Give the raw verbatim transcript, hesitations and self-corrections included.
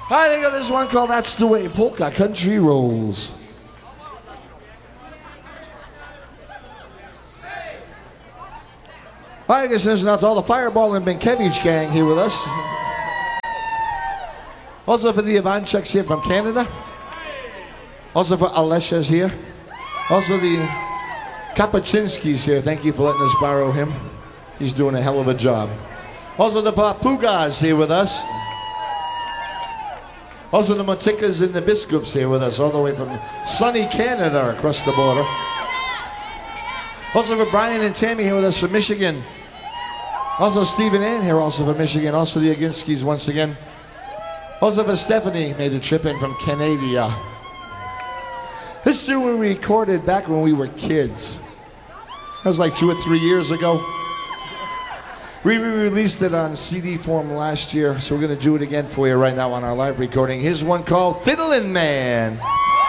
I think of this one called That's the Way Polka Country Rolls. I guess there's not all the Fireball and Benkiewicz gang here with us. Also for the Ivancheks here from Canada. Also for Alesha's here. Also the Kapachinskis here. Thank you for letting us borrow him. He's doing a hell of a job. Also the Papugas here with us. Also the Motikas and the Biskups here with us, all the way from sunny Canada across the border. Also for Brian and Tammy here with us from Michigan. Also Steve and Ann here also from Michigan. Also the Aginskis once again. Also for Stephanie, made the trip in from Canada. This is we recorded back when we were kids. That was like two or three years ago. We re-released it on C D form last year, so we're going to do it again for you right now on our live recording. Here's one called Fiddlin' Man.